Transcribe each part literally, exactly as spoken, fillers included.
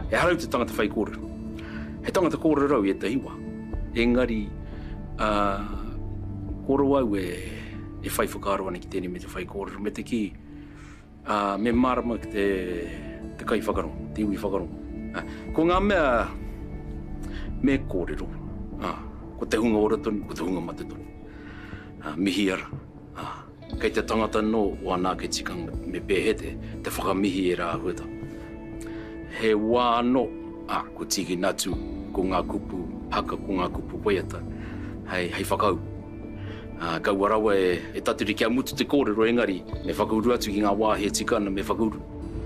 e harau te tangata whai kōrero. He tangata kōrero i e te iwa. Engari, uh, kōrero au e, e whai whakaro ana ki tēnei me te whai kōrero. Me te ki, uh, me marama ki te, te kai whakarongo, te iwi whakarongo. Uh, ko ngā mea, me kōrero. Uh, ko te hunga oratonu, ko te hunga matatonu. Uh, mihi ara. Uh, kei te tangata no o anā ke tikanga me pēhete, te whakamihi e rā hueta. He wā no, ah, ko tiki natu, ko ngā kupu haka, ko ngā kupu waiata, hei, hei whakau. Uh, kau arawa e, e taturi kia mutu te kōrero engari, me whakauru atu ki ngā wāhi e tikana me whakauru.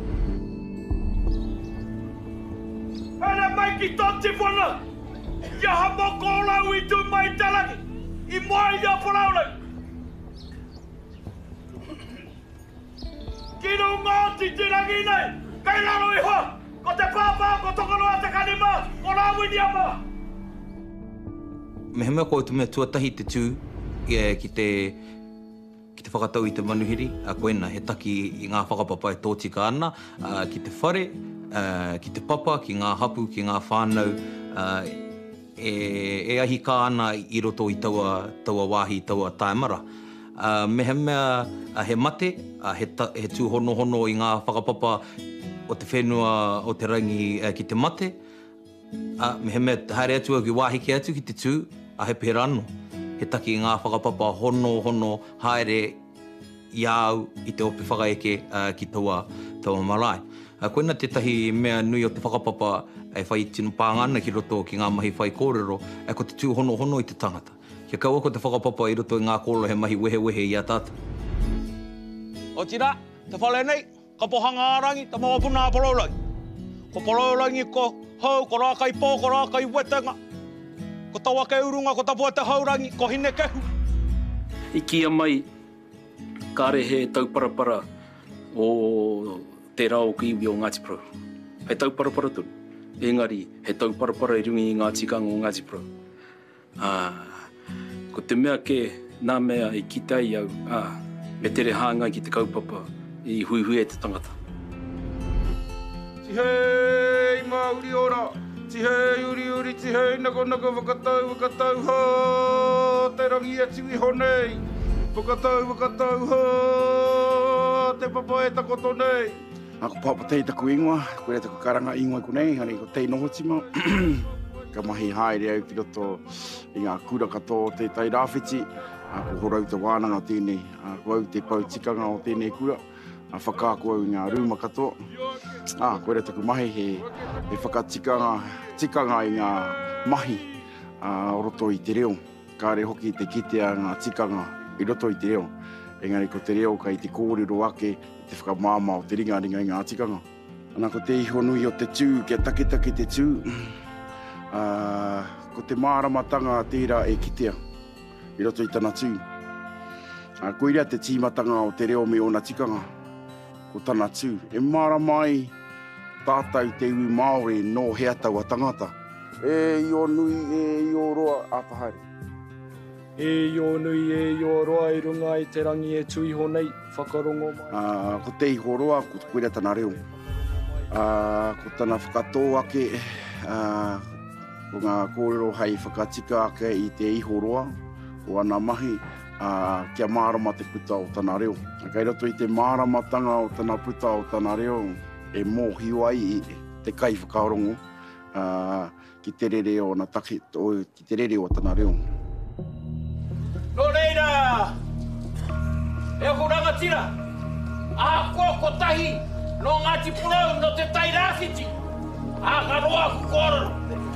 Hana mai ki tōti whanga! Ia hapa kōlau i tū mai talaki! I mai ia paraulau! Kino ngāti te rangi nei! Kei laro i hoa! Ko te pāpā, ko tokoroa te kanima, ko rāwini ama! Me he mea koe tu mea tuatahi te tū e, ki te ki te whakatau i te manuhiri, a koena he taki i ngā whakapapa e tōtika ana, uh, ki te whare, uh, ki te papa, ki ngā hapu, ki ngā whānau, uh, e, e ahi kā ana i roto i taua, taua wāhi, taua taemara. Uh, me he mea uh, he mate, uh, he, ta, he tū hono hono i ngā whakapapa o te whenua o te rangi uh, ki te mate. Uh, me he mea haere atua ki wāhi ki atu ki te tū, a he pēra anō. He taki i ngā whakapapa hono hono haere i au i te ope whakaeke uh, ki taua, taua marae. Uh, koina tētahi mea nui o te whakapapa e whai tino pāngana ki roto ki ngā mahi whai kōrero, e ko te tū hono hono i te tangata. Kia kaua ko te whakapapa i roto i ngā kōrero he mahi wehe wehe i a tāta. O tira, te whale nei, ka pohanga arangi, ta mawa puna a paraulangi. Ko paraulangi ko hau, ko rākai pō, ko rākai wetenga. Ko tawa ke urunga, ko tapua te haurangi, ko hine kehu. I kia mai, kāre he tauparapara o te rao ki iwi o Ngāti Porou. He tauparapara tunu. Engari, he tauparapara i rungi i ngā tikanga o Ngāti Porou. Ah, ko te mea ke, nā mea i kitai au, ah, me tere hāngai ki te kaupapa i hui hui e te tangata. Tihei mauri ora, tihei uri uri, tihei nako nako, whakatau, whakatau, ho, te rangi e tiwi honei. Whakatau, whakatau, ho, te papa e takoto nei. Ako papa tei taku ingoa, koe taku karanga ingoa i konei, hani ko tei noho tima. Ka mahi haere au ki roto i ngā kura katoa o te tai rāwhiti. Ko horau te wānanga o tēnei, ko au te pautikanga o tēnei kura. Whakaako au ngā rūma katoa. Ah, koe taku mahi he, he whakatikanga tikanga i ngā mahi uh, o roto i te reo. Kāre hoki te kitea ngā tikanga i roto i te reo. Engari ko te reo kai te kōrero ake, te whakamāma o te ringa ringa i ngā tikanga. Ana ko te iho nui o te tū, kia take take te tū. Uh, ko te māramatanga tērā e kitea i roto i tana tū. Uh, ko iria te tīmatanga o te reo me o na tikanga, ko tana tū. E māramai tātou te iwi Māori no hea tau a tangata. E io nui, e io roa a pahaere. E io nui, e io roa i runga i te rangi e tui honei, whakarongo mai. Uh, ko te iho roa, ko te koerea tana reo. Uh, ko tana whakatō ake, uh, ko ngā kōrero hei whakatika ake i te iho roa, o ana mahi, uh, kia mārama te puta o tana reo. Kei roto i te māramatanga o tana puta o tana reo, e mōhio ai i te kai whakarongo, uh, ki te rere o na take, o, ki te rere o tana reo. No reira! E ako rangatira! A koa ko tahi no Ngāti Porou no te tai rāwhiti! A karoa ku kōrero!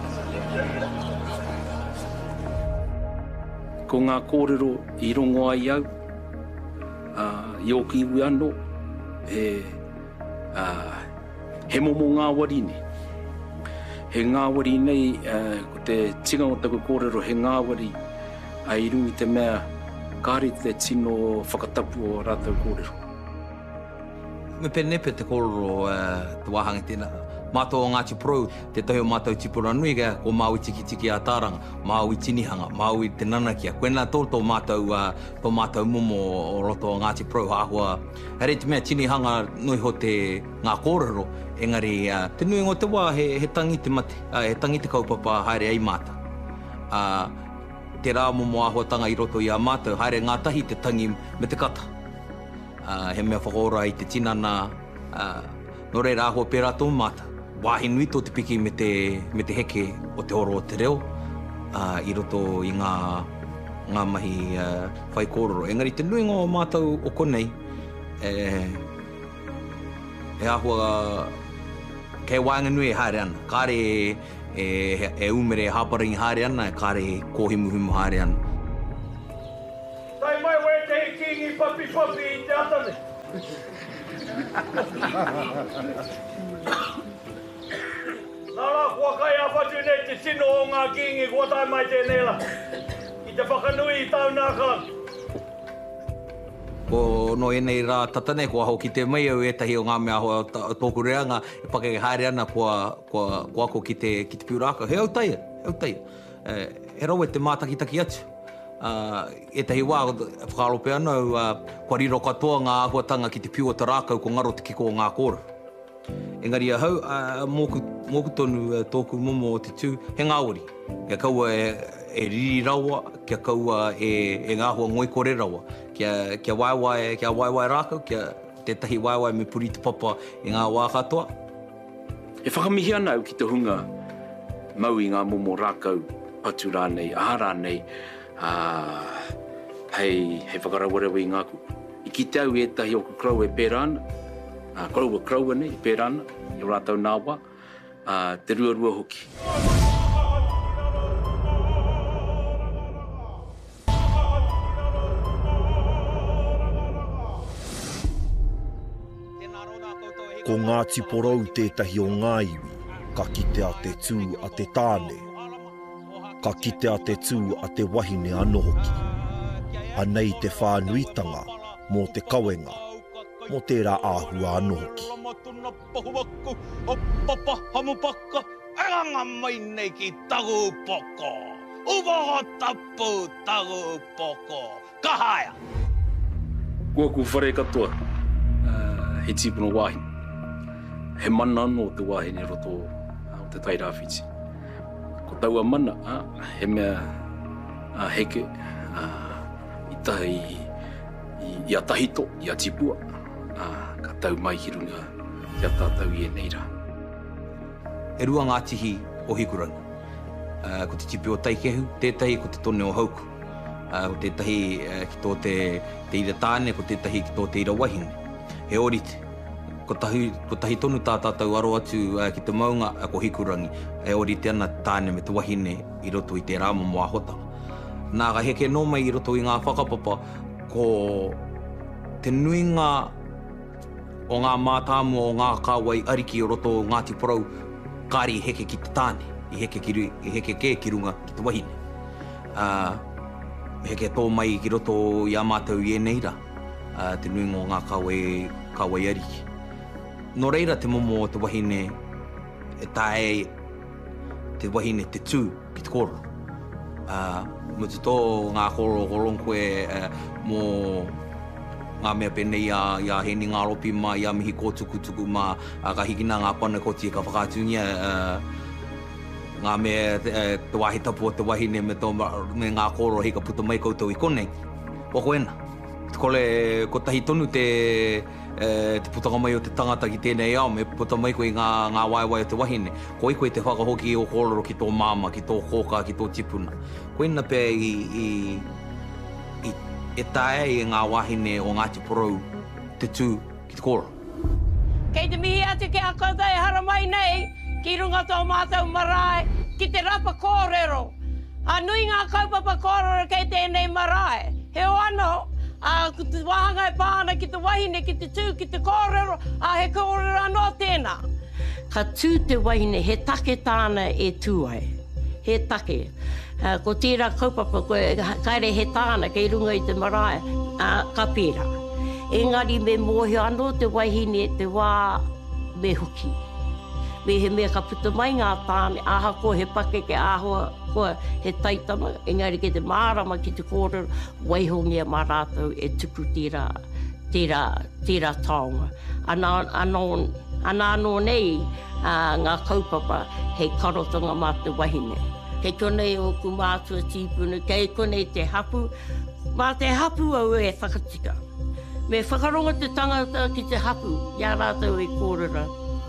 Ko ngā kōrero i rongo ai au, uh, i o ki iwi anō, he, uh, he momo ngā wari nei. He ngā wari nei, uh, ko te tinga o taku kōrero, he ngā wari a i rungi te mea kāre te tino whakatapu o rātou kōrero. Me penepe te kōrero uh, te wāhangi tēnā, Mātou o Ngāti Porou, te tahi o mātou tipura nui kia, ko Māui tiki tiki a tāranga, Māui tinihanga, Māui te nanakia. Koena tō tō mātou, uh, tō mātou momo o roto o Ngāti Porou, āhua. Hare te mea tinihanga nui ho te ngā kōrero, engari uh, te nui ngō te wā he, he tangi te mate, uh, he tangi te kaupapa haere ai māta. Uh, te rā momo āhuatanga i roto i a mātou, haere ngā tahi te tangi me te kata. Uh, he mea whakaora i te tinana, uh, no reira āhua pērā tō mātou. Wāhi nui tō te piki me te, me te heke o te oro o te reo, uh, i roto i ngā, ngā mahi uh, whai kōrero. Engari te nui ngō mātou o konei, e, e ahua kei wāinga nui e haere ana. Kāre e, e, e umere e hāparingi haere ana, kāre e kōhimuhimu haere ana. Tai mai wē te kingi papi papi i te atane. Nara, kua kai a whatu nei te sino o ngā kingi kua tai mai tēnei la. I te whakanui i tau nā kāng. Ko no enei rā tatane, kua hau ki te mai au etahi o ngā mea hoa tōku reanga, e pake haere ana kua, kua, kua ako ki te, ki te piuraka. He au taia, he au taia. E, he rau e te mātakitaki atu. Uh, etahi wā, whakarope ana au, uh, kua riro katoa ngā ahuatanga ki te piu o te rākau ko ngaro te kiko o ngā kōra. Engari a hau, uh, mōku, mōku tonu uh, tōku momo o te tū, he ngāori. Kia kaua e, e riri rawa, kia kaua e, e ngāhua ngoi kore rawa. Kia, kia waiwai, kia waiwai rākau, kia tētahi waiwai me puri te papa i ngā wā katoa. E whakamihi ana au ki te hunga mau i ngā momo rākau atu rānei, aha rānei, uh, hei, hei whakarawarewa i ngāku. I ki te au e tahi o ku krau e pērāna, Uh, Krau wa krau ane, i pērana, i rātau nāwa, uh, te rua rua hoki. Ko Ngāti Porou tētahi o ngā iwi, ka kite a te tū a te tāne. Ka kite a te tū a te wahine anō hoki. Anei te whānuitanga mō te kawenga. Mo tērā āhua anō hoki. O papa hamupaka, enganga mai nei ki tagu poko. Uwaha tapu tagu poko. Kahaya! Kua ku whare katoa, uh, he tīpuna wāhine. He mana anō te wāhine roto uh, o te tairāwhiti. Ko taua mana, uh, he mea uh, heke, uh, i tahi, i, i a tahito, i a tipua. Ah, ka tau mai ki runga, kia tātau i e nei rā. E rua ngā tihi o hikurangi. Uh, ko te tipi o taikehu, tētahi ko te tone o hauku. Uh, ko tētahi uh, ki tō te, te ira tāne, ko tētahi ki tō te ira wahine. He orite. Ko tahi, ko tahi tonu tā tātou aro atu uh, ki te maunga uh, ko hikurangi. E orite ana tāne me te wahine i roto i te rāma mo ahotanga. Nā ka heke no mai i roto i ngā whakapapa ko te nuinga o ngā mātāmu o ngā kāwai ariki o roto Ngāti Porou, kāri i heke ki te tāne, i heke, ki, i heke ke ki runga ki te wahine. Uh, heke tō mai ki roto i a mātou i e neira, uh, te nui ngō ngā kāwai, kāwai ariki. No reira te momo o te wahine, e tae te wahine te tū ki te koro. Uh, Mutu tō ngā koro koronkoe uh, mō ngā mea penei a, a heni ngā ropi ma, i a mihi kōtukutuku ma, a ka hikina ngā pana koti e ka whakātunia, uh, ngā mea te, te wahi tapu o te wahine me, tō, me ngā kōro hei ka puta mai koutou i konei. Wako ena. Te kole, ko tahi tonu te, e, te putanga mai o te tangata ki tēnei ao, me puta mai koe ngā, ngā waiwai o te wahine. Ko i koe te whakahoki o kōrero ki tō māma, ki tō kōka, ki tō tipuna. Ko ena pēr i, i e tae i ngā wahine o Ngāti Porou te tū ki te kōra. Kei te mihi atu ki a koutou e hara mai nei, ki runga tō mātou marae, ki te rapa kōrero. A nui ngā kaupapa kōrero kei tēnei marae. He o ano, a te wahanga e pāna ki te wahine, ki te tū, ki te kōrero, a he kōrero anō tēnā. Ka tū te wahine, he take tāna e tū ai. He take. Uh, ko tērā kaupapa, koe kaere he tāna kei runga i te marae, uh, ka pērā. Engari me mohi anō te wahine te wā me huki. Me he mea ka puta mai ngā tāne, aha ko he pake ke āhua, ko he taitama, engari ke te mārama ki te kōrero, waihongia mā rātou e tuku tērā, tērā, tērā taonga. Ana, ana, ana anō nei, uh, ngā kaupapa, hei karotonga mā te wahine. Kei konei o ku mātua tīpunu, kei konei te hapu, mā te hapu au e whakatika. Me whakaronga te tangata ki te hapu, ia rātou e kōrera.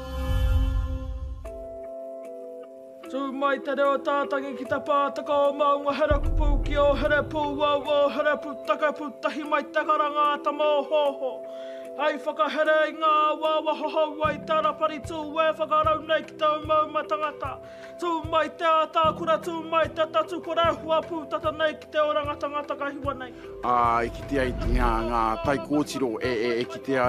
Tū mai te reo tātangi ki te pātaka o maunga here kupu ki o here pū wau o here pūtaka pūtahi mai te karanga ta mō hoho. Ai whakahere i ngā wāwa hohau ai tarapari tū e whakarau nei ki tau mauma tangata. Tū mai te ātākura, tū mai te tatu kore hua pūtata nei ki te oranga tangata kahiwa nei. Ah, e ki te ai ngā, ngā tai kōtiro e, e, e ki te ai